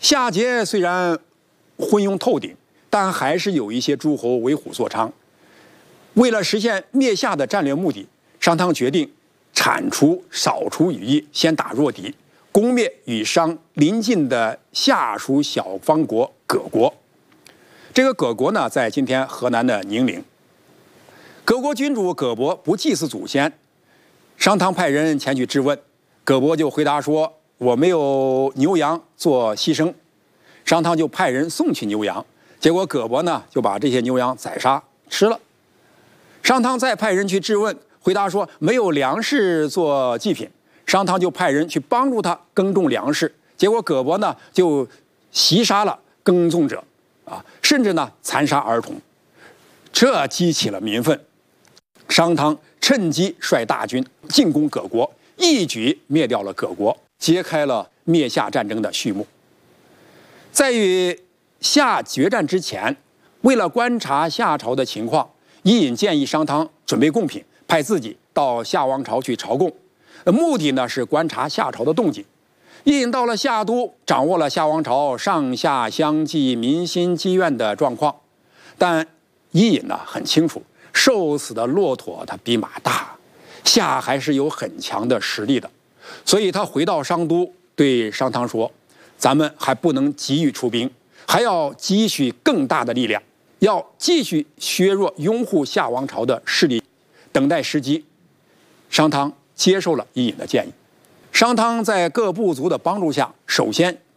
夏桀虽然昏庸透顶，但还是有一些诸侯为虎作伥。为了实现灭夏的战略目的，商汤决定铲除扫除羽翼，先打弱敌，攻灭与商邻近的夏属小方国葛国。这个葛国呢，在今天河南的宁陵。葛国君主葛伯不祭祀祖先，商汤派人前去质问，葛伯就回答说：“我没有牛羊做牺牲。”商汤就派人送去牛羊，结果葛伯呢就把这些牛羊宰杀吃了。商汤再派人去质问，回答说没有粮食做祭品。商汤就派人去帮助他耕种粮食，结果葛伯呢就袭杀了耕种者，甚至呢残杀儿童，这激起了民愤。商汤趁机率大军进攻葛国，一举灭掉了葛国，揭开了灭夏战争的序幕。在与夏决战之前，为了观察夏朝的情况，伊尹建议商汤准备贡品，派自己到夏王朝去朝贡，目的呢是观察夏朝的动静。伊尹到了夏都，掌握了夏王朝上下相继、民心积怨的状况，但伊尹呢很清楚，瘦死的骆驼它比马大，夏还是有很强的实力的，所以他回到商都，对商汤说：“咱们还不能急于出兵，还要积蓄更大的力量，要继续削弱拥护夏王朝的势力，等待时机。”商汤接受了伊尹的建议。商汤在各部族的帮助下，首先